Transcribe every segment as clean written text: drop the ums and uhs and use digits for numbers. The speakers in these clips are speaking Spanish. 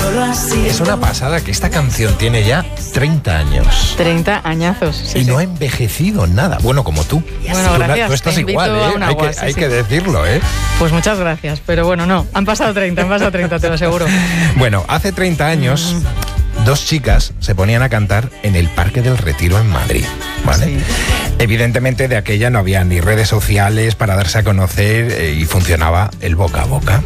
solo así. Es una pasada que esta canción tiene ya 30 años. 30 añazos. Sí, y no sí. ha envejecido nada. Bueno, como tú. Bueno, gracias. Tú estás Te invito igual, a ¿eh? un agua, Hay que decirlo, ¿eh? Pues muchas gracias, pero bueno, no, han pasado 30, te lo aseguro. Bueno, hace 30 años, dos chicas se ponían a cantar en el Parque del Retiro en Madrid, ¿vale? Sí. Evidentemente de aquella no había ni redes sociales para darse a conocer y funcionaba el boca a boca.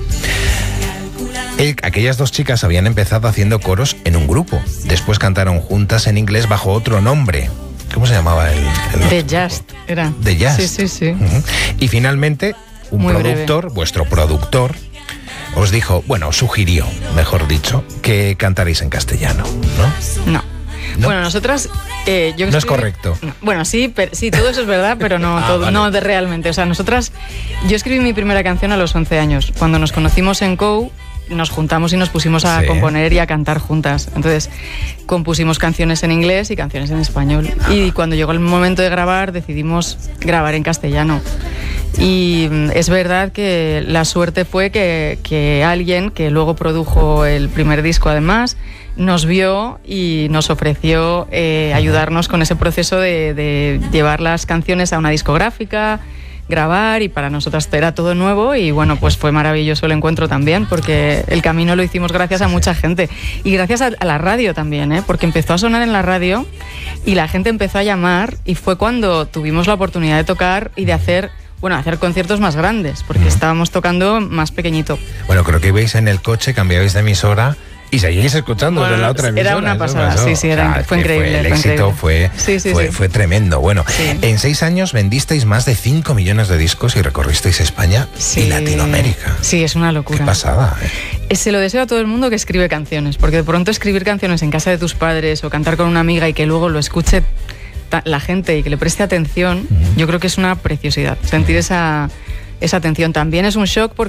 Aquellas dos chicas habían empezado haciendo coros en un grupo. Después cantaron juntas en inglés bajo otro nombre. ¿Cómo se llamaba el The otro Just, grupo? era. The Just. Sí. Y finalmente, un Muy productor, vuestro productor, os dijo, bueno, os sugirió, mejor dicho, que cantaréis en castellano, ¿no? No. ¿No? Bueno, nosotras... yo No es correcto. No. Bueno, sí, sí, todo eso es verdad, pero no, Vale. no de realmente. O sea, nosotras... Yo escribí mi primera canción a los 11 años. Cuando nos conocimos en COU, nos juntamos y nos pusimos a componer y a cantar juntas. Entonces, compusimos canciones en inglés y canciones en español. Y cuando llegó el momento de grabar, decidimos grabar en castellano. Y es verdad que la suerte fue que alguien, que luego produjo el primer disco además, nos vio y nos ofreció ayudarnos con ese proceso de llevar las canciones a una discográfica, grabar, y para nosotras era todo nuevo. Y bueno, pues fue maravilloso el encuentro también, porque el camino lo hicimos gracias a mucha gente y gracias a la radio también, porque empezó a sonar en la radio y la gente empezó a llamar, y fue cuando tuvimos la oportunidad de tocar y de hacer conciertos más grandes, porque estábamos tocando más pequeñito. Bueno, creo que ibais en el coche, cambiabais de emisora y seguíais escuchando de la otra emisora. Era una pasada, sí, fue increíble. El éxito fue tremendo. Bueno, sí. En 6 años vendisteis más de 5 millones de discos y recorristeis España y Latinoamérica. Sí, es una locura. Qué pasada, Se lo deseo a todo el mundo que escribe canciones, porque de pronto escribir canciones en casa de tus padres o cantar con una amiga y que luego lo escuche la gente y que le preste atención, yo creo que es una preciosidad. Sentir esa atención también es un shock,